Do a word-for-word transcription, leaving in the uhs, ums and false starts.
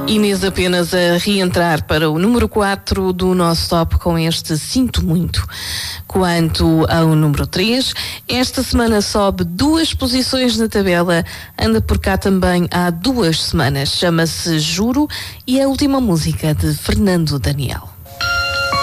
Inês apenas a reentrar para o número quatro do nosso top com este Sinto Muito. Quanto ao número três, esta semana sobe duas posições na tabela, anda por cá também há duas semanas, chama-se Juro e é a última música de Fernando Daniel.